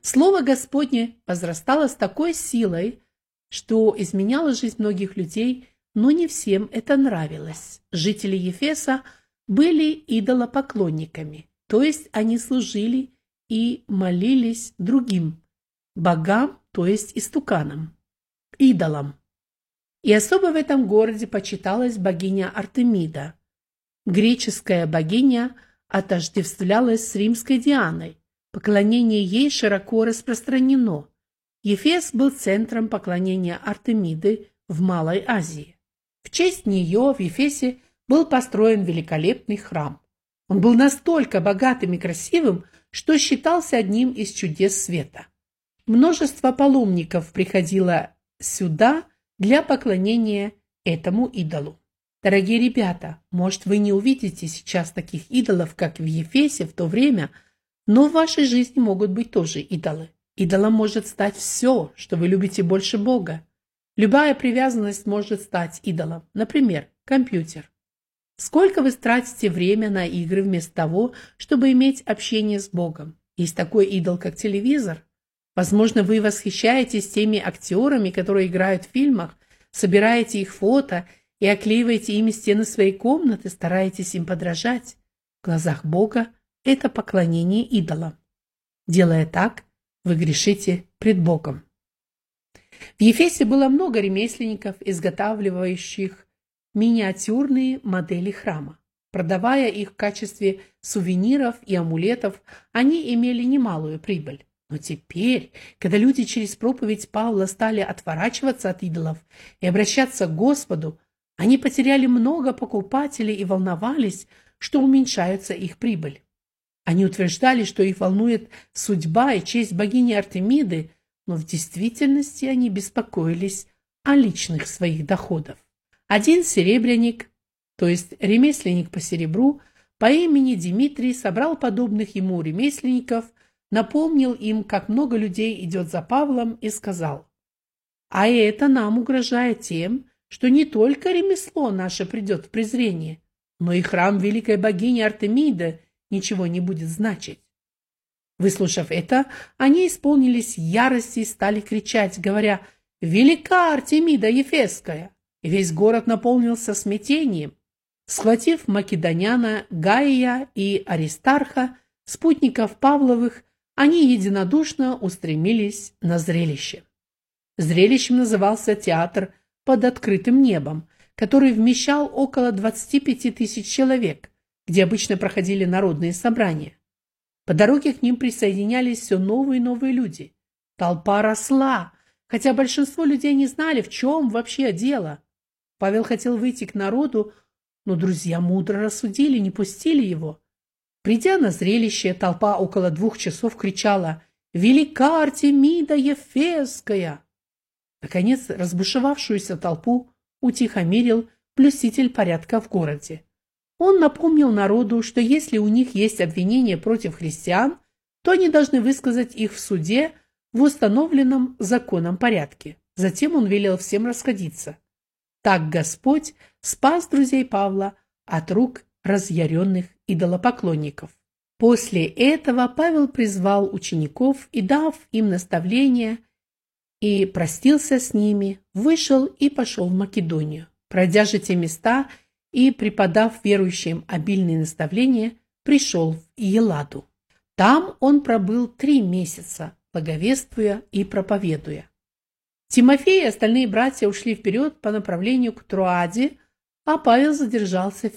Слово Господне возрастало с такой силой, что изменяло жизнь многих людей, но не всем это нравилось. Жители Ефеса были идолопоклонниками, то есть они служили и молились другим богам, то есть истуканам, идолам. И особо в этом городе почиталась богиня Артемида. Греческая богиня отождествлялась с римской Дианой. Поклонение ей широко распространено. Ефес был центром поклонения Артемиды в Малой Азии. В честь нее в Ефесе был построен великолепный храм. Он был настолько богатым и красивым, что считался одним из чудес света. Множество паломников приходило сюда для поклонения этому идолу. Дорогие ребята, может, вы не увидите сейчас таких идолов, как в Ефесе в то время, но в вашей жизни могут быть тоже идолы. Идолом может стать все, что вы любите больше Бога. Любая привязанность может стать идолом. Например, компьютер. Сколько вы тратите время на игры вместо того, чтобы иметь общение с Богом? Есть такой идол, как телевизор. Возможно, вы восхищаетесь теми актерами, которые играют в фильмах, собираете их фото и оклеиваете ими стены своей комнаты, стараетесь им подражать. В глазах Бога это поклонение идолам. Делая так, вы грешите пред Богом. В Ефесе было много ремесленников, изготавливающих миниатюрные модели храма. Продавая их в качестве сувениров и амулетов, они имели немалую прибыль. Но теперь, когда люди через проповедь Павла стали отворачиваться от идолов и обращаться к Господу, они потеряли много покупателей и волновались, что уменьшается их прибыль. Они утверждали, что их волнует судьба и честь богини Артемиды, но в действительности они беспокоились о личных своих доходах. Один серебряник, то есть ремесленник по серебру, по имени Дмитрий собрал подобных ему ремесленников, напомнил им, как много людей идет за Павлом, и сказал: «А это нам угрожает тем, что не только ремесло наше придет в презрение, но и храм великой богини Артемиды ничего не будет значить». Выслушав это, они исполнились ярости и стали кричать, говоря: «Велика Артемида Ефесская!» И весь город наполнился смятением. Схватив македоняна Гаия и Аристарха, спутников Павловых, они единодушно устремились на зрелище. Зрелищем назывался театр под открытым небом, который вмещал около 25 тысяч человек, где обычно проходили народные собрания. По дороге к ним присоединялись все новые и новые люди. Толпа росла, хотя большинство людей не знали, в чем вообще дело. Павел хотел выйти к народу, но друзья мудро рассудили, не пустили его. Придя на зрелище, толпа около 2 часов кричала: «Велика Артемида Ефесская!». Наконец, разбушевавшуюся толпу утихомирил блюститель порядка в городе. Он напомнил народу, что если у них есть обвинения против христиан, то они должны высказать их в суде в установленном законом порядке. Затем он велел всем расходиться. Так Господь спас друзей Павла от рук разъяренных идолопоклонников. После этого Павел призвал учеников и, дав им наставления, и простился с ними, вышел и пошел в Македонию. Пройдя же те места и преподав верующим обильные наставления, пришел в Еладу. Там он пробыл 3 месяца, благовествуя и проповедуя. Тимофей и остальные братья ушли вперед по направлению к Троаде, а Павел задержался в